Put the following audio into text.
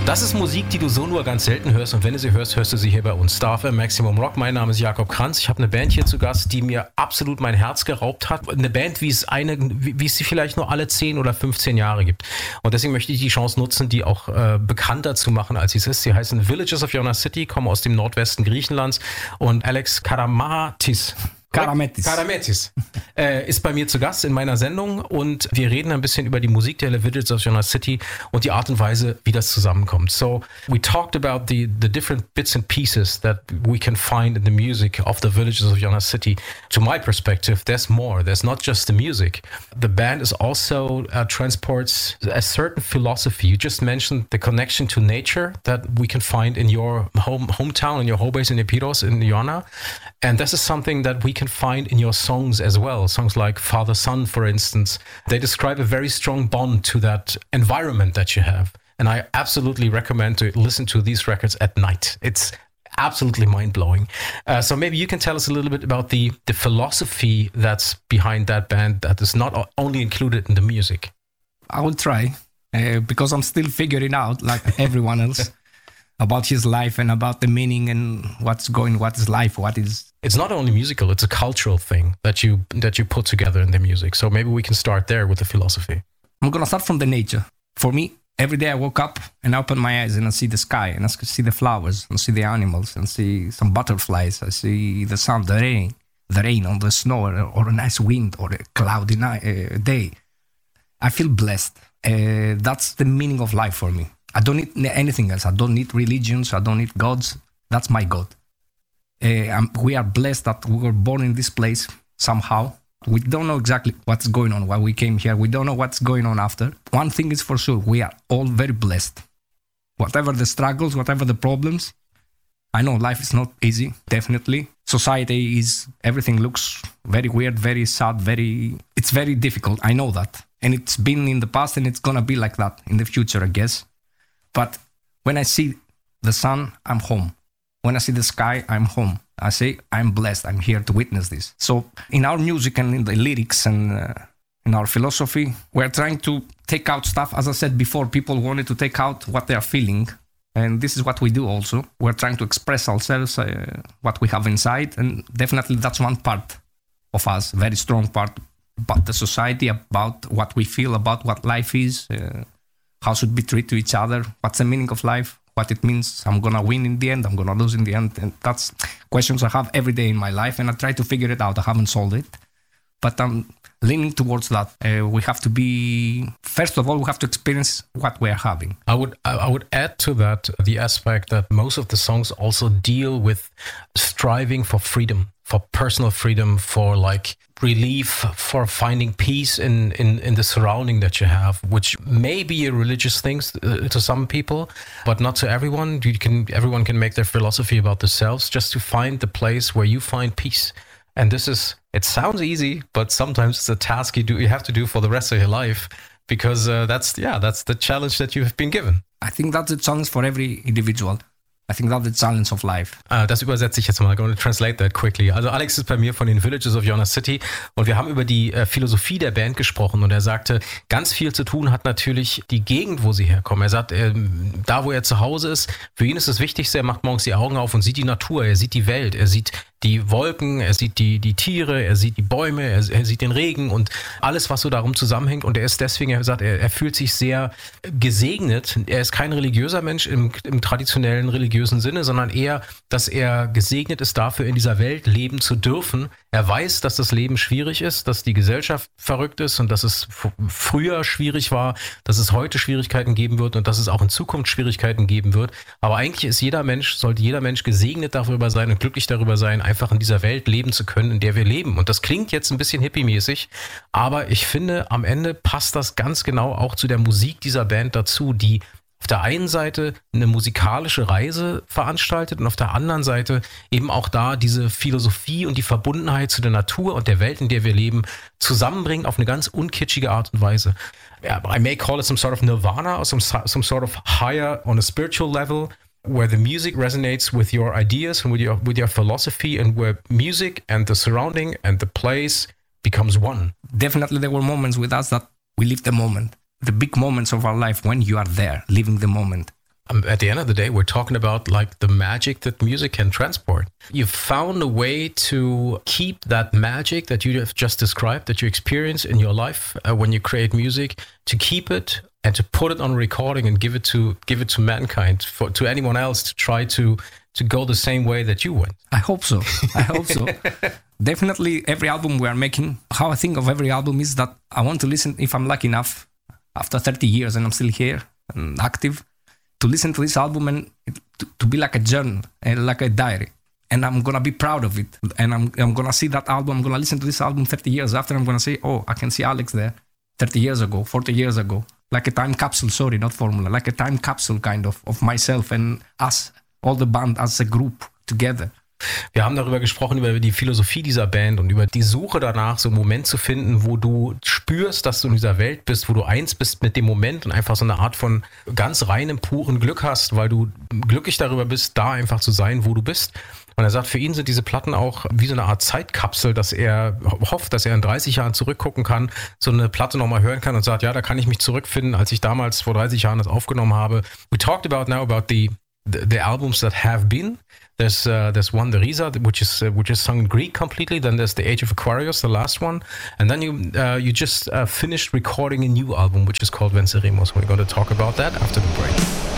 Das ist Musik, die du so nur ganz selten hörst und wenn du sie hörst, hörst du sie hier bei uns. Star FM Maximum Rock. Mein Name ist Jakob Kranz. Ich habe eine Band hier zu Gast, die mir absolut mein Herz geraubt hat. Eine Band, wie es sie vielleicht nur alle 10 oder 15 Jahre gibt. Und deswegen möchte ich die Chance nutzen, die auch bekannter zu machen, als sie es ist. Sie heißen Villages of Iona City, kommen aus dem Nordwesten Griechenlands und Alex Karametis ist bei mir zu Gast in meiner Sendung und wir reden ein bisschen über die Musik der Villages of Iona City und die Art und Weise, wie das zusammenkommt. So, we talked about the different bits and pieces that we can find in the music of the Villages of Iona City. To my perspective, there's more. There's not just the music. The band is also transports a certain philosophy. You just mentioned the connection to nature that we can find in your hometown, in your home base in Epiros, in Iona. And this is something that we can find in your songs as well. Songs like Father Son, for instance. They describe a very strong bond to that environment that you have. And I absolutely recommend to listen to these records at night. It's absolutely mind-blowing. So maybe you can tell us a little bit about the philosophy that's behind that band that is not only included in the music. I will try, because I'm still figuring out, like everyone else, about his life and about the meaning and what is life, what is... It's not only musical, it's a cultural thing that you put together in the music. So maybe we can start there with the philosophy. I'm going to start from the nature. For me, every day I woke up and I open my eyes and I see the sky and I see the flowers and see the animals and see some butterflies. I see the sun, the rain on the snow or a nice wind or a cloudy day. I feel blessed. That's the meaning of life for me. I don't need anything else. I don't need religions. I don't need gods. That's my God. We are blessed that we were born in this place somehow. We don't know exactly what's going on, why we came here. We don't know what's going on after. One thing is for sure, we are all very blessed. Whatever the struggles, whatever the problems, I know life is not easy, definitely. Society everything looks very weird, very sad, it's very difficult. I know that. And it's been in the past and it's gonna be like that in the future, I guess. But when I see the sun, I'm home. When I see the sky, I'm home. I say, I'm blessed. I'm here to witness this. So in our music and in the lyrics and in our philosophy, we're trying to take out stuff. As I said before, people wanted to take out what they are feeling. And this is what we do also. We're trying to express ourselves, what we have inside. And definitely that's one part of us, very strong part about the society, about what we feel, about what life is, how should we treat to each other, what's the meaning of life, what it means, I'm going to win in the end, I'm going to lose in the end. And that's questions I have every day in my life, and I try to figure it out. I haven't solved it, but I'm leaning towards that. We have to first of all, we have to experience what we are having. I would add to that the aspect that most of the songs also deal with striving for freedom, for personal freedom, for like relief, for finding peace in the surrounding that you have, which may be a religious thing to some people, but not to everyone. Everyone can make their philosophy about themselves, just to find the place where you find peace. And it sounds easy, but sometimes it's a task you have to do for the rest of your life, because that's the challenge that you have been given. I think that's a challenge for every individual. I think that's the challenge of life. Das übersetze ich jetzt mal. I'm going to translate that quickly. Also Alex ist bei mir von den Villages of Iona City und wir haben über die Philosophie der Band gesprochen und er sagte, ganz viel zu tun hat natürlich die Gegend, wo sie herkommen. Er sagt, da wo er zu Hause ist, für ihn ist das Wichtigste, er macht morgens die Augen auf und sieht die Natur, er sieht die Welt, er sieht die Wolken, er sieht die Tiere, er sieht die Bäume, er sieht den Regen und alles, was so darum zusammenhängt. Und er ist deswegen, er sagt, er fühlt sich sehr gesegnet. Er ist kein religiöser Mensch im traditionellen religiösen Sinne, sondern eher, dass er gesegnet ist dafür, in dieser Welt leben zu dürfen. Er weiß, dass das Leben schwierig ist, dass die Gesellschaft verrückt ist und dass es früher schwierig war, dass es heute Schwierigkeiten geben wird und dass es auch in Zukunft Schwierigkeiten geben wird. Aber eigentlich sollte jeder Mensch gesegnet darüber sein und glücklich darüber sein, einfach in dieser Welt leben zu können, in der wir leben. Und das klingt jetzt ein bisschen hippie-mäßig, aber ich finde, am Ende passt das ganz genau auch zu der Musik dieser Band dazu, die auf der einen Seite eine musikalische Reise veranstaltet und auf der anderen Seite eben auch da diese Philosophie und die Verbundenheit zu der Natur und der Welt, in der wir leben, zusammenbringen auf eine ganz unkitschige Art und Weise. I may call it some sort of nirvana or some sort of higher on a spiritual level, where the music resonates with your ideas and with your philosophy, and where music and the surrounding and the place becomes one. Definitely there were moments with us that we live the moment. The big moments of our life when you are there, living the moment. At the end of the day, we're talking about like the magic that music can transport. You've found a way to keep that magic that you have just described, that you experience in your life when you create music, to keep it and to put it on recording and give it to mankind, to anyone else to try to go the same way that you went. I hope so. Definitely every album we are making, how I think of every album is that I want to listen, if I'm lucky enough, after 30 years and I'm still here and active, to listen to this album and to be like a journal, like a diary. And I'm going to be proud of it. And I'm going to see that album, I'm going to listen to this album 30 years after, I'm going to say, oh, I can see Alex there 30 years ago, 40 years ago. Like a time capsule, sorry, not formula, like a time capsule kind of myself and us, all the band as a group together. Wir haben darüber gesprochen, über die Philosophie dieser Band und über die Suche danach, so einen Moment zu finden, wo du spürst, dass du in dieser Welt bist, wo du eins bist mit dem Moment und einfach so eine Art von ganz reinem, puren Glück hast, weil du glücklich darüber bist, da einfach zu sein, wo du bist. Und er sagt, für ihn sind diese Platten auch wie so eine Art Zeitkapsel, dass er hofft, dass er in 30 Jahren zurückgucken kann, so eine Platte nochmal hören kann und sagt, ja, da kann ich mich zurückfinden, als ich damals vor 30 Jahren das aufgenommen habe. We talked about now about the albums that have been. There's one, the Risa, which is sung in Greek completely. Then there's the Age of Aquarius, the last one, and then you just finished recording a new album, which is called Venceremos. We're going to talk about that after the break.